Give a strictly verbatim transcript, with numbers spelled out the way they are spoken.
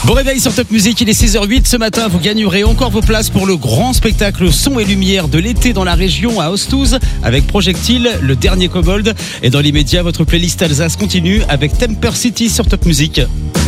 Bon réveil sur Top Music, il est six heures huit ce matin. Vous gagnerez encore vos places pour le grand spectacle son et lumière de l'été dans la région à Ostouze avec Projectile, le dernier Kobold. Et dans l'immédiat, votre playlist Alsace continue avec Temper City sur Top Music.